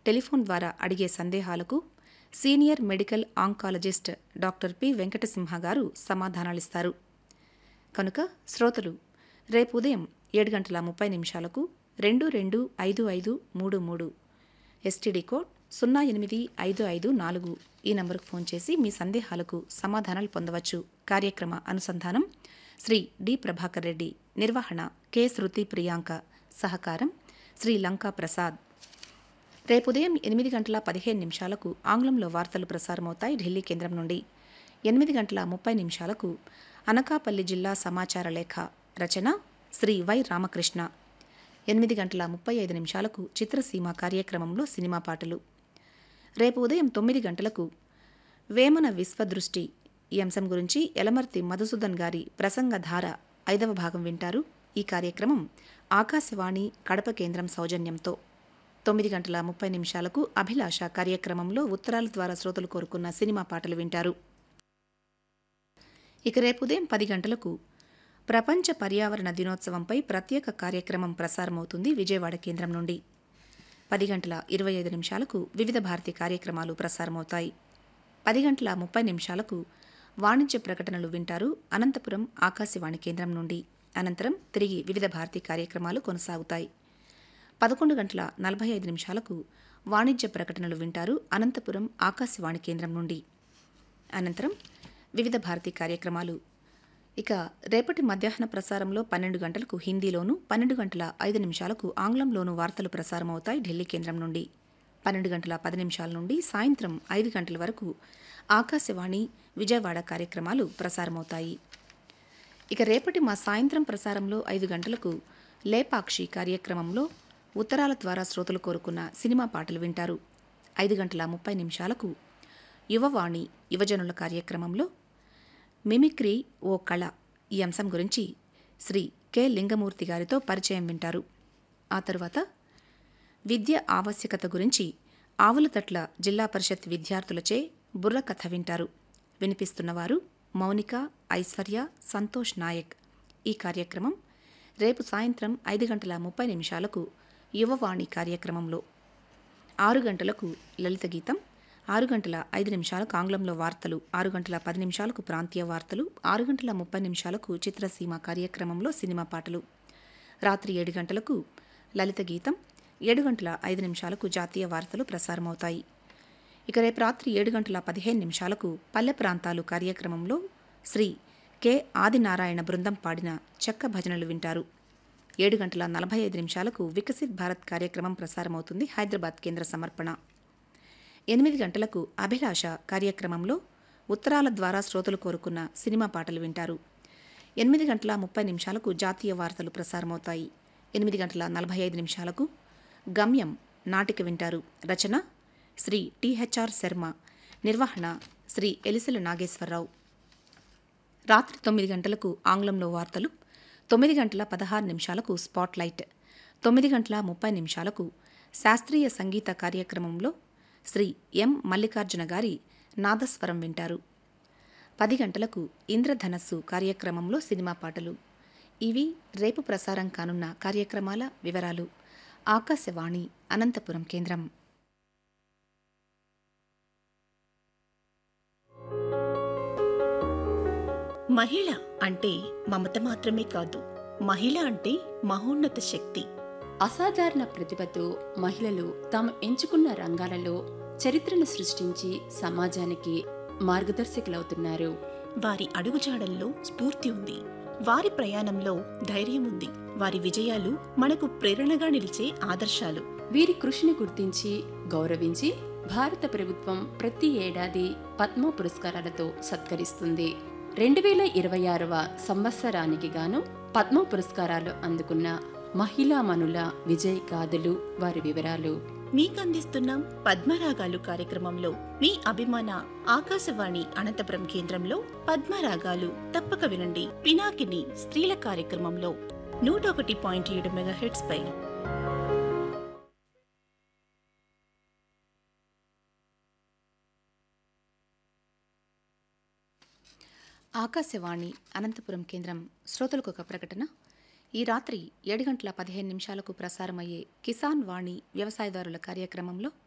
Telephone ద్వారా అడిగే సందేహాలకు senior medical oncologist doctor P Venkatasimha గారు సమాధానాలిస్తారు. కనుక శ్రోతలు రేపు ఉదయం 7:30 22255533 ఎస్టీడీ కోడ్ 085554 ఈ నంబరుకు ఫోన్ చేసి మీ సందేహాలకు సమాధానాలు పొందవచ్చు. కార్యక్రమ అనుసంధానం శ్రీ డి ప్రభాకర్ రెడ్డి, నిర్వహణ కె శృతి ప్రియాంక, సహకారం శ్రీ లంకా ప్రసాద్. రేపు ఉదయం 8:15 ఆంగ్లంలో వార్తలు ప్రసారమవుతాయి ఢిల్లీ కేంద్రం నుండి. 8:30 అనకాపల్లి జిల్లా సమాచార లేఖ, రచన శ్రీ వై రామకృష్ణ. 8:35 చిత్రసీమ కార్యక్రమంలో సినిమా పాటలు. రేపు ఉదయం 9 గంటలకు వేమన విశ్వదృష్టి ఈ అంశం గురించి యలమర్తి మధుసూదన్ గారి ప్రసంగధార 5వ భాగం వింటారు. ఈ కార్యక్రమం ఆకాశవాణి కడప కేంద్రం సౌజన్యంతో. 9:30 అభిలాష కార్యక్రమంలో ఉత్తరాల ద్వారా శ్రోతలు కోరుకున్న సినిమా పాటలు వింటారు. ఇక రేపు ఉదయం 10 గంటలకు ప్రపంచ పర్యావరణ దినోత్సవంపై ప్రత్యేక కార్యక్రమం ప్రసారమవుతుంది విజయవాడ కేంద్రం నుండి. 10:25 వివిధ భారతి కార్యక్రమాలు ప్రసారమవుతాయి. 10:30 వాణిజ్య ప్రకటనలు వింటారు అనంతపురం ఆకాశవాణి కేంద్రం నుండి. అనంతరం తిరిగి వివిధ భారతి కార్యక్రమాలు కొనసాగుతాయి. 11:45 వాణిజ్య ప్రకటనలు వింటారు అనంతపురం ఆకాశవాణి కేంద్రం నుండి. అనంతరం వివిధ భారతి కార్యక్రమాలు. ఇక రేపటి మధ్యాహ్న ప్రసారంలో 12 గంటలకు హిందీలోను, 12:05 ఆంగ్లంలోను వార్తలు ప్రసారమవుతాయి ఢిల్లీ కేంద్రం నుండి. 12:10 నుండి సాయంత్రం 5 గంటల వరకు ఆకాశవాణి విజయవాడ కార్యక్రమాలు ప్రసారమవుతాయి. ఇక రేపటి మా సాయంత్రం ప్రసారంలో 5 గంటలకు లేపాక్షి కార్యక్రమంలో ఉత్తరాల ద్వారా శ్రోతలు కోరుకున్న సినిమా పాటలు వింటారు. 5:30 యువవాణి యువజనుల కార్యక్రమంలో మిమిక్రీ ఓ కళ ఈ అంశం గురించి శ్రీ కె లింగమూర్తి గారితో పరిచయం వింటారు. ఆ తరువాత విద్య ఆవశ్యకత గురించి ఆవులతట్ల జిల్లా పరిషత్ విద్యార్థులచే బుర్రకథ వింటారు. వినిపిస్తున్నవారు మౌనిక, ఐశ్వర్య, సంతోష్ నాయక్. ఈ కార్యక్రమం రేపు సాయంత్రం 5:30 యువవాణి కార్యక్రమంలో. 6 గంటలకు లలిత గీతం, 6:05 ఆంగ్లంలో వార్తలు, 6:10 ప్రాంతీయ వార్తలు, 6:30 చిత్రసీమ కార్యక్రమంలో సినిమా పాటలు. రాత్రి 7 గంటలకు లలిత గీతం, 7:05 జాతీయ వార్తలు ప్రసారమవుతాయి. ఇక రేపు రాత్రి 7:15 పల్లె ప్రాంతాలు కార్యక్రమంలో శ్రీ కె ఆదినారాయణ బృందం పాడిన చెక్క భజనలు వింటారు. 7:45 వికసిత్ భారత్ కార్యక్రమం ప్రసారమవుతుంది హైదరాబాద్ కేంద్ర సమర్పణ. 8 గంటలకు అభిలాష కార్యక్రమంలో ఉత్తరాల ద్వారా శ్రోతలు కోరుకున్న సినిమా పాటలు వింటారు. 8:30 జాతీయ వార్తలు ప్రసారమవుతాయి. 8:45 గమ్యం నాటిక వింటారు. రచన శ్రీ టిహెచ్ఆర్ శర్మ, నిర్వహణ శ్రీ ఎలిసెల నాగేశ్వరరావు. రాత్రి 9 గంటలకు ఆంగ్లంలో వార్తలు, 9:16 స్పాట్లైట్, 9:30 శాస్త్రీయ సంగీత కార్యక్రమంలో శ్రీ ఎం మల్లికార్జున గారి నాదస్వరం వింటారు. 10 గంటలకు ఇంద్రధనస్సు కార్యక్రమంలో సినిమా పాటలు. ఇవి రేపు ప్రసారం కానున్న కార్యక్రమాల వివరాలు. ఆకాశవాణి అనంతపురం కేంద్రం. మహిళ అంటే మమత మాత్రమే కాదు, మహిళ అంటే మహోన్నత శక్తి. అసాధారణ ప్రతిభతో మహిళలు తాము ఎంచుకున్న రంగాలలో చరిత్రను సృష్టించి సమాజానికి మార్గదర్శకులవుతున్నారు. వారి అడుగుజాడల్లో స్ఫూర్తి ఉంది, వారి ప్రయాణంలో ధైర్యం ఉంది, వారి విజయాలు మనకు ప్రేరణగా నిలిచే ఆదర్శాలు. వీరి కృషిని గుర్తించి గౌరవించి భారత ప్రభుత్వం ప్రతి ఏడాది పద్మ పురస్కారాలతో సత్కరిస్తుంది. 2026వ సంవత్సరానికి గాను పద్మ పురస్కారాలు అందుకున్న మహిళామణుల విజయ్ గాథలు, వారి వివరాలు మీకందిస్తున్నాం పద్మరాగాలు కార్యక్రమంలో. మీ అభిమాన ఆకాశవాణి అనంతపురం కేంద్రంలో పద్మరాగాలు తప్పక వినండి. పినాకిని స్త్రీల కార్యక్రమంలో 101.7 మెగాహెర్ట్జ్ పై. ఆకాశవాణి అనంతపురం కేంద్రం. శ్రోతలకు ఒక ప్రకటన. ఈ రాత్రి 7:15 ప్రసారమయ్యే కిసాన్ వాణి వ్యవసాయదారుల కార్యక్రమంలో